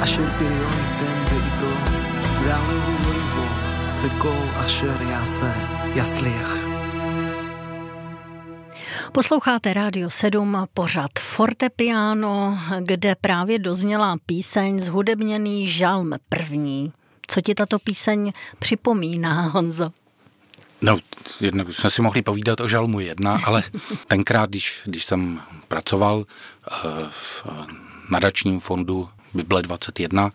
אשר פריון ייתן בעיתו, ועלהו לא יבוא, וכל אשר יעשה יצליח. Posloucháte Rádio 7, pořad Fortepiano, kde právě dozněla píseň zhudebněný žalm první. Co ti tato píseň připomíná, Honzo? No, jednak jsme si mohli povídat o žalmu 1, ale tenkrát, když jsem pracoval v nadačním fondu Bible 21,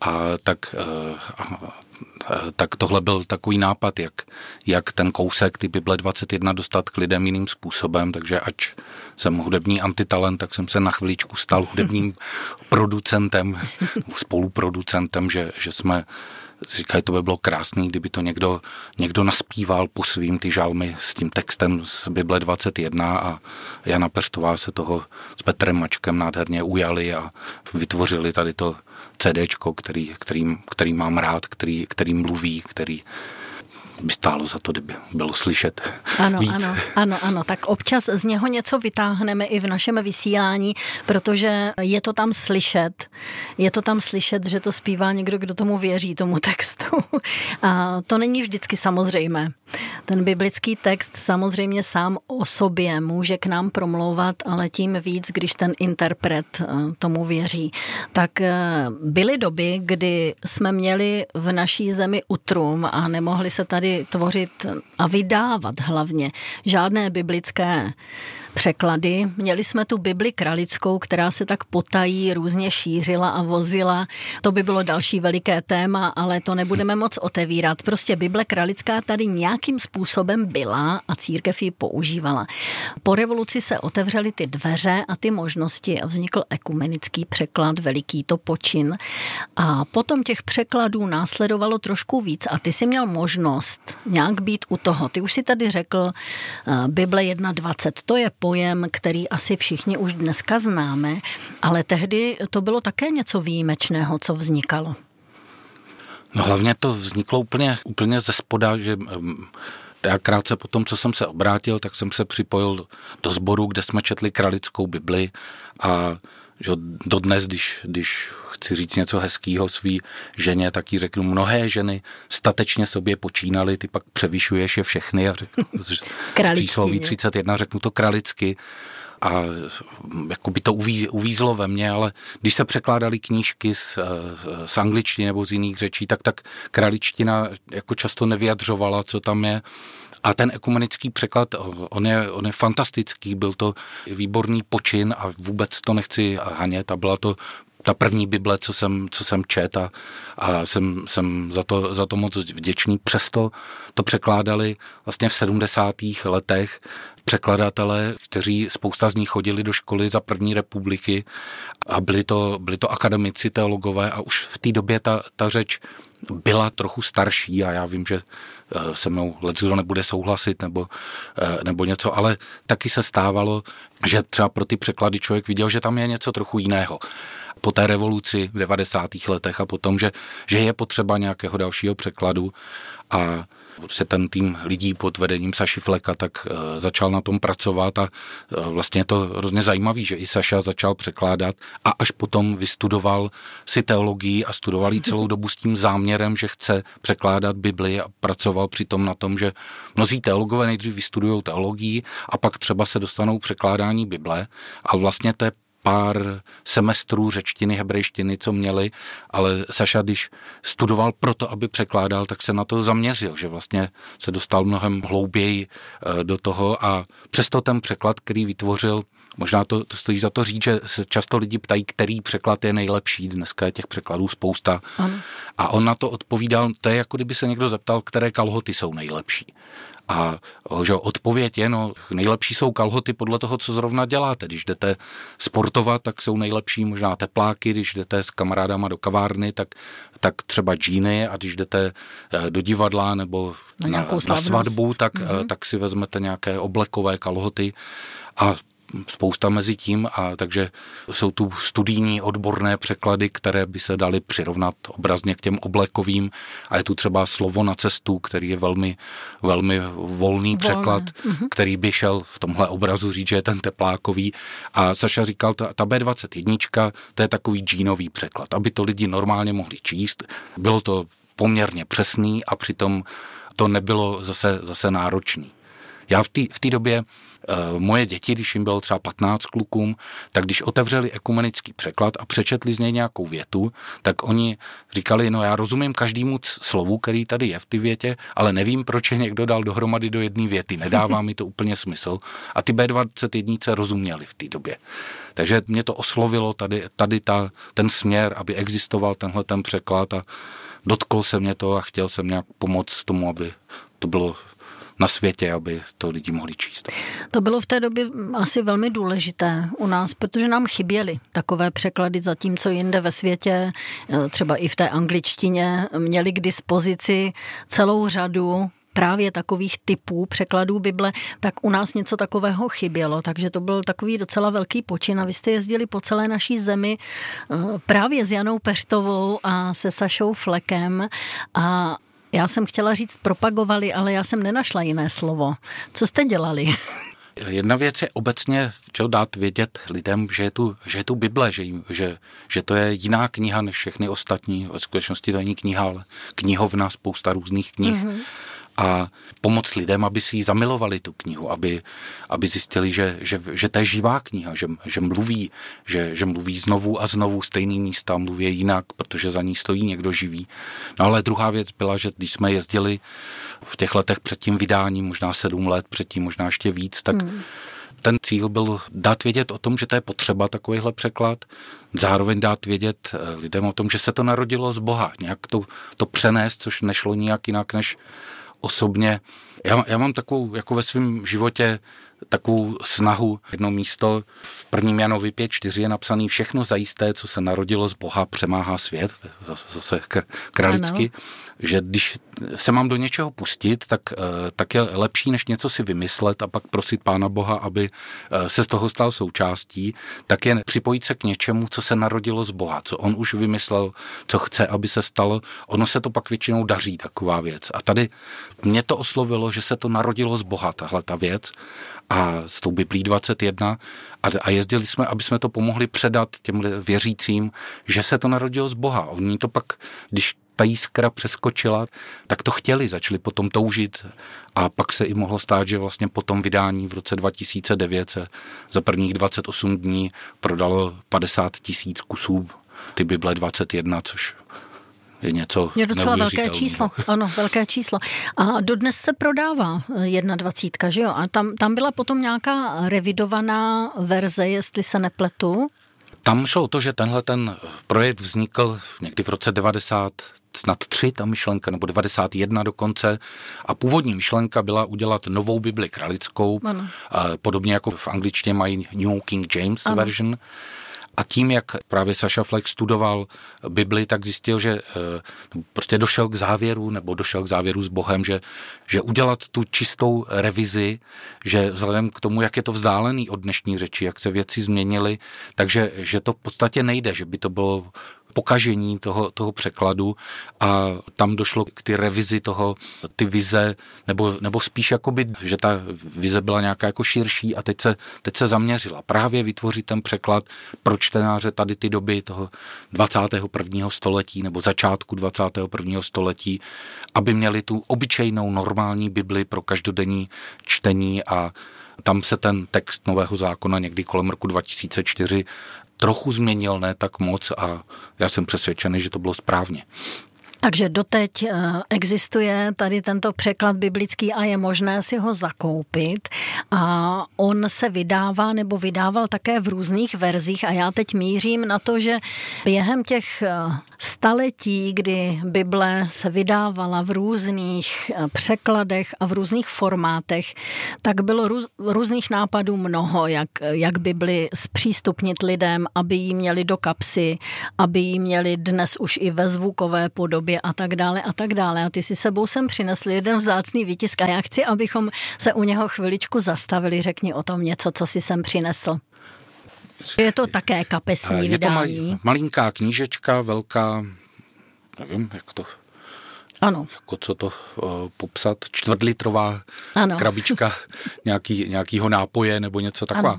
tak tohle byl takový nápad, jak ten kousek, ty Bible 21 dostat k lidem jiným způsobem, takže ač jsem hudební antitalent, tak jsem se na chviličku stal hudebním producentem, spoluproducentem, že jsme říkají, to by bylo krásný, kdyby to někdo naspíval po svým ty žalmy s tím textem z Bible 21 a Jana Peřtová se toho s Petrem Mačkem nádherně ujali a vytvořili tady to CDčko, který mám rád, který mluví, který by stálo za to, kdyby bylo slyšet víc. Ano, tak občas z něho něco vytáhneme i v našem vysílání, protože je to tam slyšet, že to zpívá někdo, kdo tomu věří, tomu textu. A to není vždycky samozřejmé. Ten biblický text samozřejmě sám o sobě může k nám promlouvat, ale tím víc, když ten interpret tomu věří. Tak byly doby, kdy jsme měli v naší zemi utrum a nemohli se tady tvořit a vydávat hlavně žádné biblické překlady. Měli jsme tu Bibli kralickou, která se tak potají různě šířila a vozila. To by bylo další veliké téma, ale to nebudeme moc otevírat. Prostě Bible kralická tady nějakým způsobem byla a církev ji používala. Po revoluci se otevřely ty dveře a ty možnosti a vznikl ekumenický překlad, veliký to počin. A potom těch překladů následovalo trošku víc a ty si měl možnost nějak být u toho. Ty už si tady řekl Bible 21, to je pojem, který asi všichni už dneska známe, ale tehdy to bylo také něco výjimečného, co vznikalo. No hlavně to vzniklo úplně ze spoda, že já krátce po tom, co jsem se obrátil, tak jsem se připojil do sboru, kde jsme četli kralickou Bibli a že dodnes, když chci říct něco hezkýho svý ženě, tak jí řeknu, mnohé ženy statečně sobě počínaly, ty pak převyšuješ je všechny a řeknu z přísloví 31, řeknu to kralicky a jako by to uvízlo ve mně, ale když se překládaly knížky z angličtiny nebo z jiných řečí, tak kraličtina jako často nevyjadřovala, co tam je. A ten ekumenický překlad, on je fantastický, byl to výborný počin a vůbec to nechci hanět a byla to ta první Bible, co jsem čet a jsem za to moc vděčný. Přesto to překládali vlastně v 70. letech překladatelé, kteří spousta z nich chodili do školy za první republiky a byli to akademici, teologové a už v té době ta řeč byla trochu starší a já vím, že se mnou leckdo nebude souhlasit nebo něco, ale taky se stávalo, že třeba pro ty překlady člověk viděl, že tam je něco trochu jiného. Po té revoluci v 90. letech a potom, že je potřeba nějakého dalšího překladu a se ten tým lidí pod vedením Saši Fleka tak začal na tom pracovat a vlastně je to hrozně zajímavý, že i Saša začal překládat a až potom vystudoval si teologii a studoval ji celou dobu s tím záměrem, že chce překládat Bibli a pracoval přitom na tom, že mnozí teologové nejdřív vystudují teologii a pak třeba se dostanou překládání Bible a vlastně to je pár semestrů řečtiny, hebrejštiny, co měli, ale Saša, když studoval proto, aby překládal, tak se na to zaměřil, že vlastně se dostal mnohem hlouběji do toho a přesto ten překlad, který vytvořil, možná to stojí za to říct, že se často lidi ptají, který překlad je nejlepší, dneska je těch překladů spousta. A on na to odpovídal, to je jako kdyby se někdo zeptal, které kalhoty jsou nejlepší. A že odpověď je, nejlepší jsou kalhoty podle toho, co zrovna děláte. Když jdete sportovat, tak jsou nejlepší možná tepláky, když jdete s kamarádama do kavárny, tak třeba džíny a když jdete do divadla nebo na svatbu, tak si vezmete nějaké oblekové kalhoty a spousta mezi tím, a takže jsou tu studijní odborné překlady, které by se daly přirovnat obrazně k těm oblekovým, a je tu třeba Slovo na cestu, který je velmi, velmi volný překlad, který by šel v tomhle obrazu říct, že je ten teplákový. A Saša říkal, ta B21, to je takový džínový překlad, aby to lidi normálně mohli číst. Bylo to poměrně přesný a přitom to nebylo zase náročný. Já v té době moje děti, když jim bylo třeba 15 klukům, tak když otevřeli ekumenický překlad a přečetli z něj nějakou větu, tak oni říkali, no já rozumím každému slovu, který tady je v té větě, ale nevím, proč je někdo dal dohromady do jedné věty. Nedává mi to úplně smysl. A ty B21 rozuměli v té době. Takže mě to oslovilo tady ten směr, aby existoval tenhle ten překlad, a dotklo se mě to a chtěl jsem nějak pomoct tomu, aby to bylo na světě, aby to lidi mohli číst. To bylo v té době asi velmi důležité u nás, protože nám chyběly takové překlady, zatímco jinde ve světě, třeba i v té angličtině, měli k dispozici celou řadu právě takových typů překladů Bible, tak u nás něco takového chybělo, takže to byl takový docela velký počin a vy jste jezdili po celé naší zemi právě s Janou Peštovou a se Sašou Flekem a já jsem chtěla říct propagovali, ale já jsem nenašla jiné slovo. Co jste dělali? Jedna věc je obecně dát vědět lidem, že je tu Bible, že to je jiná kniha než všechny ostatní. V skutečnosti to není kniha, ale knihovna, spousta různých knih. Mm-hmm. A pomoct lidem, aby si ji zamilovali, tu knihu, aby zjistili, že to je živá kniha, že mluví znovu a znovu stejný místa, mluví jinak, protože za ní stojí někdo živý. No ale druhá věc byla, že když jsme jezdili v těch letech před tím vydáním, možná 7 let předtím, možná ještě víc, tak ten cíl byl dát vědět o tom, že to je potřeba takovýhle překlad, zároveň dát vědět lidem o tom, že se to narodilo z Boha, nějak to přenést, což nešlo nijak jinak než osobně. Já mám takovou, jako ve svém životě, takovou snahu, jedno místo v 1. Janovi 5.4 je napsaný: všechno zajisté, co se narodilo z Boha, přemáhá svět, zase kralicky, že když se mám do něčeho pustit, tak je lepší, než něco si vymyslet a pak prosit Pána Boha, aby se z toho stal součástí, tak je připojit se k něčemu, co se narodilo z Boha, co on už vymyslel, co chce, aby se stalo. Ono se to pak většinou daří, taková věc. A tady mě to oslovilo, že se to narodilo z Boha, tahle ta věc, a s tou Biblí 21 a jezdili jsme, aby jsme to pomohli předat těm věřícím, že se to narodilo z Boha. Oni to pak, když ta jiskra přeskočila, tak to chtěli, začali potom toužit a pak se i mohlo stát, že vlastně po tom vydání v roce 2009 se za prvních 28 dní prodalo 50 000 kusů ty Bible 21, což je něco je docela velké číslo, ano, velké číslo. A dodnes se prodává 21, že jo? A tam byla potom nějaká revidovaná verze, jestli se nepletu? Tam šlo o to, že tenhle ten projekt vznikl někdy v roce 93, ta myšlenka, nebo 91 dokonce. A původní myšlenka byla udělat novou Bibli kralickou, podobně jako v angličtině mají New King James version. A tím, jak právě Saša Fleck studoval Bibli, tak zjistil, že prostě došel k závěru s Bohem, že udělat tu čistou revizi, že vzhledem k tomu, jak je to vzdálený od dnešní řeči, jak se věci změnily, takže že to v podstatě nejde, že by to bylo pokažení toho překladu a tam došlo k ty revizi ty vize, nebo spíš jakoby, že ta vize byla nějaká jako širší a teď se zaměřila právě vytvořit ten překlad pro čtenáře tady ty doby toho 21. století nebo začátku 21. století, aby měli tu obyčejnou normální Bibli pro každodenní čtení a tam se ten text Nového zákona někdy kolem roku 2004 trochu změnil, ne tak moc a já jsem přesvědčený, že to bylo správně. Takže doteď existuje tady tento překlad biblický a je možné si ho zakoupit a on se vydává nebo vydával také v různých verzích a já teď mířím na to, že během těch staletí, kdy Bible se vydávala v různých překladech a v různých formátech, tak bylo různých nápadů mnoho, jak Bibli zpřístupnit lidem, aby ji měli do kapsy, aby ji měli dnes už i ve zvukové podobě, podobě a tak dále a tak dále. A ty si sebou sem přinesl jeden vzácný výtisk a já chci, abychom se u něho chviličku zastavili. Řekni o tom něco, co si sem přinesl. Je to také kapesní vydání. Je to malinká knížečka, velká, nevím, jak to... Ano. Jako co to popsat, 4litrová krabička nějakýho nápoje nebo něco taková.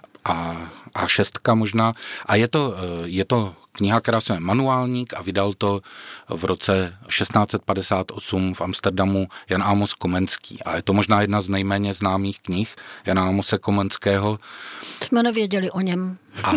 A 6 možná. A je to kniha, která se jmenuje Manuálník a vydal to v roce 1658 v Amsterdamu Jan Amos Komenský. A je to možná jedna z nejméně známých knih Jana Amose Komenského. Jsme nevěděli o něm.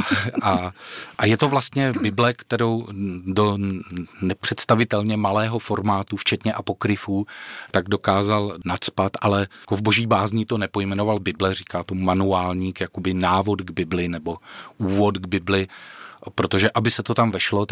A je to vlastně Bible, kterou do nepředstavitelně malého formátu, včetně apokryfů, tak dokázal nacpat, ale jako v boží bázní to nepojmenoval Bible, říká tomu manuálník, jakoby návod k Bibli nebo úvod k Bibli, protože aby se to tam vešlo,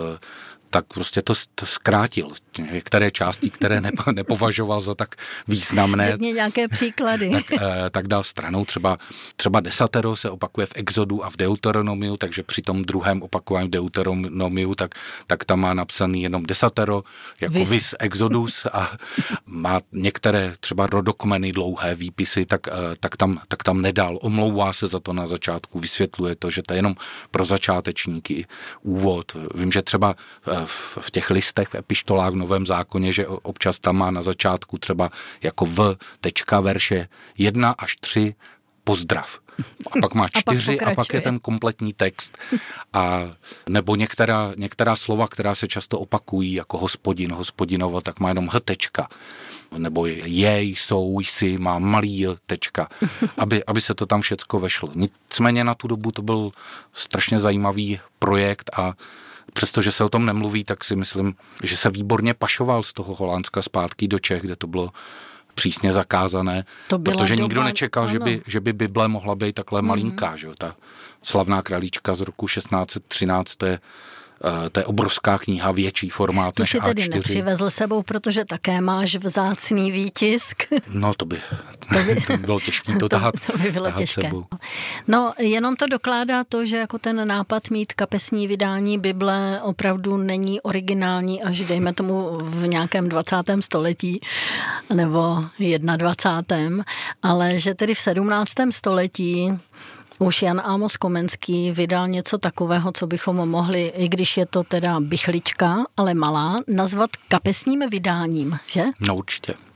tak prostě to zkrátil. Některé části, které nepovažoval za tak významné. Řekni nějaké příklady. Tak dal stranou. Třeba desatero se opakuje v Exodu a v Deuteronomiu, takže při tom druhém opakování v Deuteronomiu, tak tam má napsaný jenom desatero, jako vis Exodus a má některé třeba rodokmeny dlouhé výpisy, tak tam nedal. Omlouvá se za to na začátku, vysvětluje to, že to je jenom pro začátečníky úvod. Vím, že třeba v těch listech, v epištolách v Novém zákoně, že občas tam má na začátku třeba jako verše 1 až 3 pozdrav. A pak má 4 a pak je ten kompletní text. A nebo některá slova, která se často opakují, jako hospodin, hospodinovo, tak má jenom tečka. Nebo jsou, jsi, má malý tečka. Aby se to tam všecko vešlo. Nicméně na tu dobu to byl strašně zajímavý projekt a přestože se o tom nemluví, tak si myslím, že se výborně pašoval z toho Holandska zpátky do Čech, kde to bylo přísně zakázané, protože nikdo nečekal, že by Bible mohla být takhle malinká. Že? Ta slavná králíčka z roku 1613, to je obrovská kniha, větší formát než A4. Ty si tedy nepřivezl sebou, protože také máš vzácný výtisk. No to by bylo těžké to tahat sebou. No jenom to dokládá to, že jako ten nápad mít kapesní vydání Bible opravdu není originální až dejme tomu v nějakém 20. století nebo 21. ale že tedy v 17. století už Jan Amos Komenský vydal něco takového, co bychom mohli, i když je to teda bychlička, ale malá, nazvat kapesním vydáním, že? No určitě.